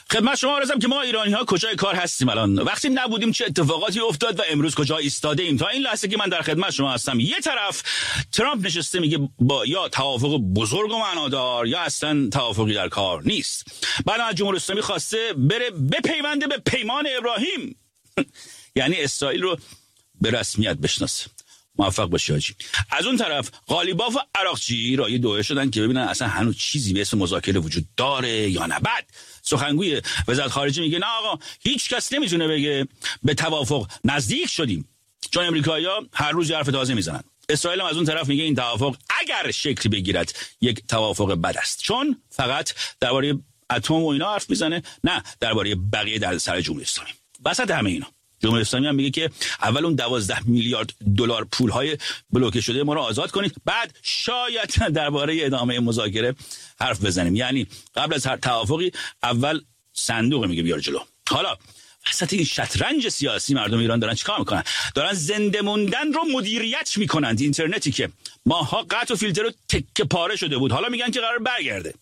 خدمت شما عرضم که ما ایرانی‌ها کجای کار هستیم الان، وقتی نبودیم چه اتفاقاتی افتاد و امروز کجا ایستاده ایم. تا این لحظه که من در خدمت شما هستم، یه طرف ترامپ نشسته میگه با یا توافق بزرگ و معنادار یا اصلا توافقی در کار نیست. بعد از جمهوری اسلامی خواسته بره بپیونده به پیمان ابراهیم یعنی اسرائیل رو به رسمیت بشناسه. موفق باشی حاجی. از اون طرف قالیباف و عراقچی رای دوئه شدن که ببینن اصلا هنوز چیزی به اسم مذاکره وجود داره یا نه. بعد سخنگوی وزارت خارجه میگه نه آقا، هیچ کس نمیتونه بگه به توافق نزدیک شدیم، چون امریکایی‌ها هر روز حرف تازه میزنن. اسرائیل هم از اون طرف میگه این توافق اگر شکل بگیرد یک توافق بد است، چون فقط درباره اتم و اینا حرف میزنه، نه درباره بقیه در سر جمهوری اسلامی. وسط همه اینا جمهوری اسلامی هم میگه که اول اون 12 میلیارد دلار پولهای بلوکه شده ما رو آزاد کنید، بعد شاید درباره ادامه مذاکره حرف بزنیم. یعنی قبل از هر توافقی اول صندوق میگه بیار جلو. حالا وسط این شطرنج سیاسی مردم ایران دارن چیکار میکنن؟ دارن زنده موندن رو مدیریت میکنند. اینترنتی که ماها قطع و فیلتر رو تکه پاره شده بود، حالا میگن که قرار برگرده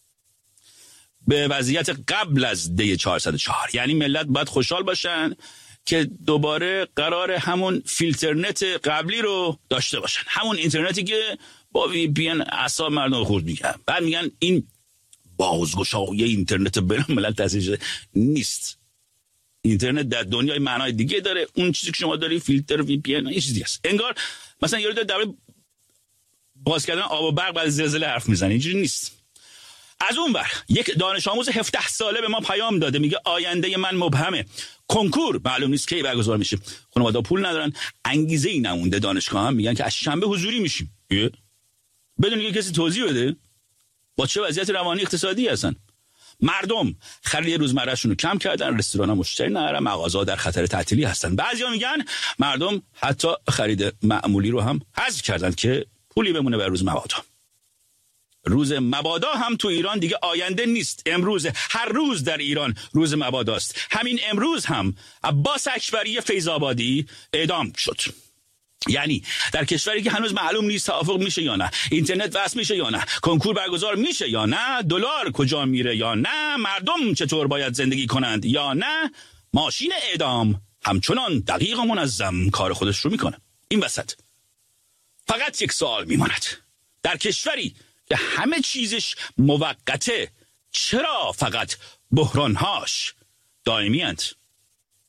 به وضعیت قبل از دی 404. یعنی ملت باید خوشحال باشن که دوباره قرار همون فیلترنت قبلی رو داشته باشن، همون اینترنتی که با وی پی ان اعصاب مردم خورد میکنن. بعد میگن این بازگشایی اینترنت بین الملل تأسیس شده. نیست. اینترنت در دنیای معنای دیگه داره. اون چیزی که شما داری فیلتر وی پی ان این چیزی است. انگار مثلا یارو داره باز کردن آب و برق بعد زلزله حرف میزنه. اینجوری نیست. از اون ور یک دانش آموز 17 ساله به ما پیام داده، میگه آینده من مبهمه، کنکور معلوم نیست کی برگزار میشه، خانواده پول ندارن، انگیزه ای نمونده. دانشگاه هم میگن که از شنبه حضوری میشیم بدون اینکه کسی توضیح بده با چه وضعیت روانی اقتصادی هستن. مردم خرید روزمرهشون رو کم کردن، رستوران ها مشتری ندارن، مغازه‌ها در خطر تعطیلی هستن. بعضیا میگن مردم حتی خرید معمولی رو هم حذف کردن که پولی بمونه برای روز مبادا. روز مبادا هم تو ایران دیگه آینده نیست، امروز. هر روز در ایران روز مباداست. همین امروز هم عباس اکبری فیض‌آبادی اعدام شد. یعنی در کشوری که هنوز معلوم نیست توافق میشه یا نه، اینترنت وصل میشه یا نه، کنکور برگزار میشه یا نه، دلار کجا میره یا نه، مردم چطور باید زندگی کنند یا نه، ماشین اعدام همچنان دقیق و منظم کار خودش رو میکنه. این وسط فقط یک سوال میماند: در کشوری که همه چیزش موقته، چرا فقط بحرانهاش دائمی اند؟